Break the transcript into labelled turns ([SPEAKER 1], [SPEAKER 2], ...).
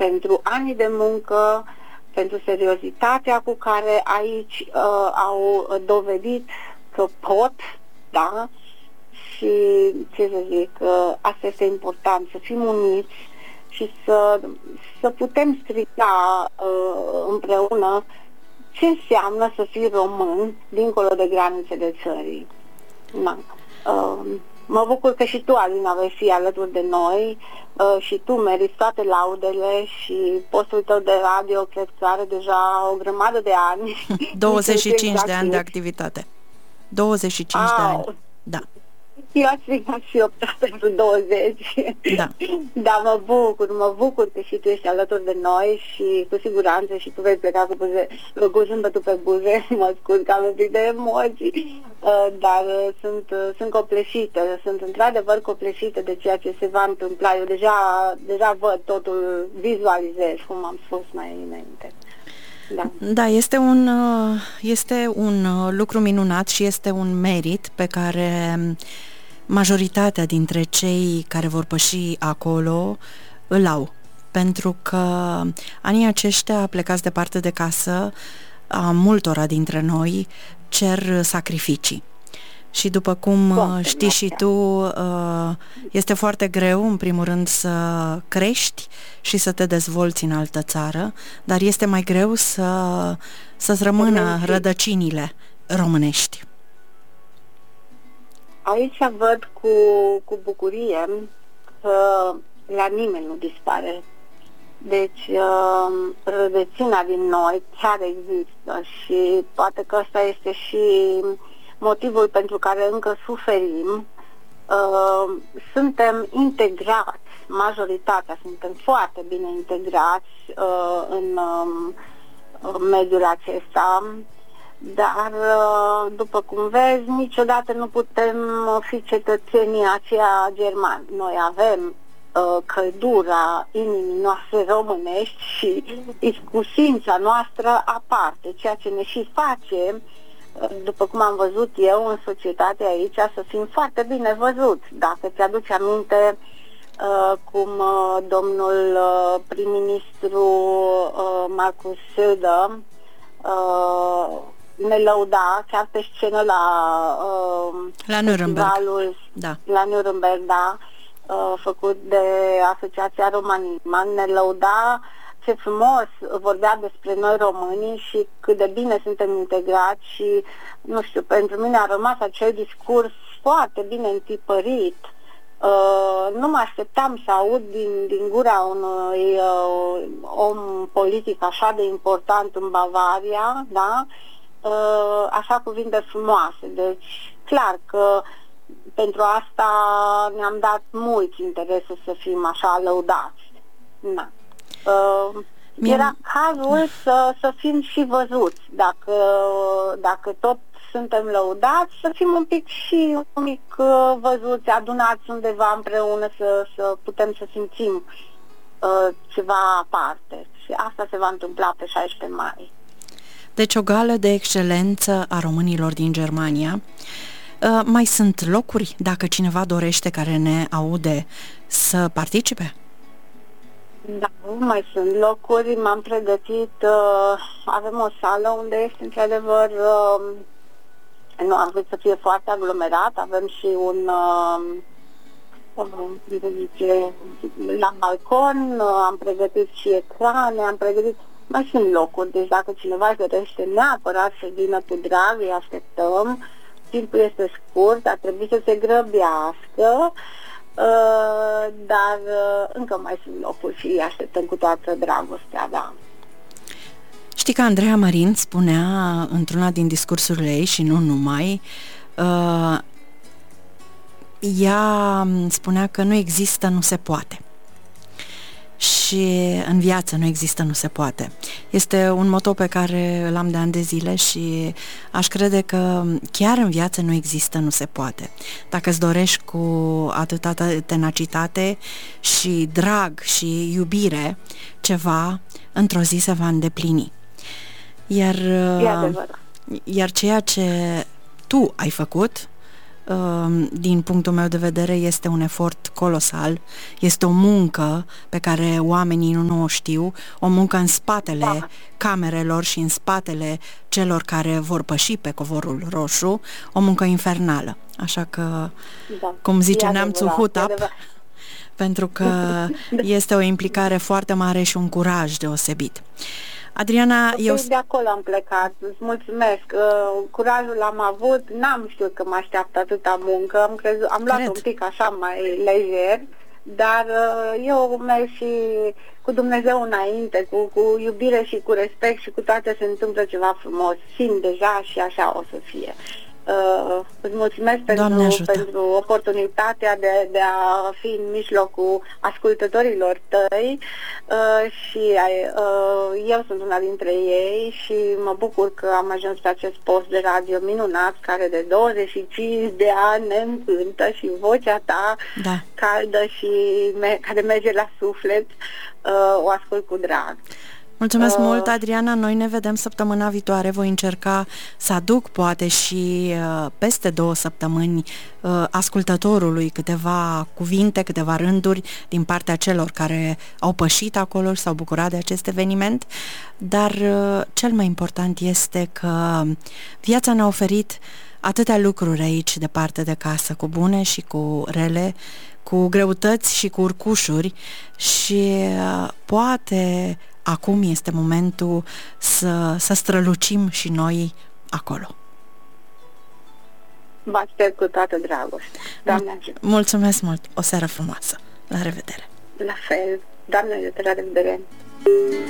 [SPEAKER 1] pentru anii de muncă, pentru seriozitatea cu care aici au dovedit că pot, da? Și ce să zic, asta este important, să fim uniți și să putem striga împreună ce înseamnă să fii român dincolo de granițele țării. Da. Mă bucur că și tu, Alina, vei fi alături de noi și tu meriți toate laudele și postul tău de radio cred că are deja o grămadă de ani.
[SPEAKER 2] 25 de ani de activitate. 25 de ani. Da.
[SPEAKER 1] Eu aș striga și opta pentru 20.
[SPEAKER 2] Da.
[SPEAKER 1] Dar mă bucur că și tu ești alături de noi și cu siguranță și tu vei pleca cu zâmbetul pe buze, mă scuz că am venit de emoții, dar sunt copleșită, sunt într-adevăr copleșită de ceea ce se va întâmpla. Eu deja văd totul, vizualizez, cum am spus mai înainte. Da.
[SPEAKER 2] Da, este un lucru minunat și este un merit pe care majoritatea dintre cei care vor păși acolo îl au. Pentru că anii aceștia plecați departe de casă, a multora dintre noi cer sacrificii. Și după cum știi și tu, este foarte greu, în primul rând, să crești și să te dezvolți în altă țară, dar este mai greu să-ți rămână rădăcinile românești.
[SPEAKER 1] Aici văd cu bucurie că la nimeni nu dispare. Deci rădăcina din noi chiar există și poate că ăsta este și motivul pentru care încă suferim. Suntem integrați, majoritatea suntem foarte bine integrați în mediul acesta, dar după cum vezi, niciodată nu putem fi cetățenii aceia germani. Noi avem căldura inimii noastre românești și iscusința noastră aparte, ceea ce ne și face, după cum am văzut eu în societate aici, să fim foarte bine văzuți. Dacă ți-aduci aminte cum domnul prim-ministru Markus Söder ne lăuda chiar pe scenă
[SPEAKER 2] la Nuremberg.
[SPEAKER 1] Da. La Nuremberg, da, făcut de Asociația Romaniman, ne lăuda ce frumos vorbea despre noi românii și cât de bine suntem integrați și, nu știu, pentru mine a rămas acel discurs foarte bine întipărit. Nu mă așteptam să aud din gura unui om politic așa de important în Bavaria, da? Așa cuvinte frumoase. Deci, clar că pentru asta ne-am dat mult interesul să fim așa lăudați. Da. Era cazul să fim și văzuți. Dacă tot suntem lăudați, să fim un pic văzuți, adunați undeva împreună, să putem să simțim ceva aparte. Și asta se va întâmpla pe 16 mai.
[SPEAKER 2] Deci o gală de excelență a românilor din Germania. Mai sunt locuri, dacă cineva dorește, care ne aude, să participe?
[SPEAKER 1] Da, mai sunt locuri, m-am pregătit, avem o sală unde este într-adevăr, nu am vrut să fie foarte aglomerat, avem și la balcon, am pregătit și ecrane, mai sunt locuri, deci dacă cineva își dorește neapărat să vină cu drag, îi așteptăm, timpul este scurt, ar trebui să se grăbească, dar încă mai sunt locuri și așteptăm cu toată dragostea, da.
[SPEAKER 2] Știi că Andreea Marin spunea într-una din discursurile ei și nu numai, ea spunea că nu există, nu se poate. Și în viață nu există, nu se poate. Este un moto pe care l-am de ani de zile și aș crede că chiar în viață nu există, nu se poate. Dacă îți dorești cu atâta tenacitate și drag și iubire ceva, într-o zi se va îndeplini. Iar ceea ce tu ai făcut din punctul meu de vedere, este un efort colosal, este o muncă pe care oamenii nu o știu, o muncă în spatele camerelor și în spatele celor care vor păși pe covorul roșu, o muncă infernală. Așa că, cum zice neamțul, hut up, pentru că este o implicare foarte mare și un curaj deosebit. Adriana, eu
[SPEAKER 1] de acolo am plecat, îți mulțumesc. Curajul l-am avut, n-am știut că mă așteaptă atâta muncă, am luat un pic așa mai lejer, dar eu merg și cu Dumnezeu înainte, cu iubire și cu respect și cu toate se întâmplă ceva frumos. Simt deja și așa o să fie. Îți mulțumesc pentru oportunitatea de a fi în mijlocul ascultătorilor tăi și eu sunt una dintre ei și mă bucur că am ajuns pe acest post de radio minunat care de 25 de ani ne încântă și vocea ta caldă și care merge la suflet o ascult cu drag.
[SPEAKER 2] Mulțumesc mult, Adriana, noi ne vedem săptămâna viitoare, voi încerca să aduc poate și peste 2 săptămâni ascultătorului câteva cuvinte, câteva rânduri din partea celor care au pășit acolo și s-au bucurat de acest eveniment, dar cel mai important este că viața ne-a oferit atâtea lucruri aici departe de casă, cu bune și cu rele, cu greutăți și cu urcușuri și poate acum este momentul să strălucim și noi acolo.
[SPEAKER 1] Vă aștept cu toată dragostea. Doamne ajută!
[SPEAKER 2] Mulțumesc mult! O seară frumoasă! La revedere!
[SPEAKER 1] La fel! Doamne ajută! La revedere!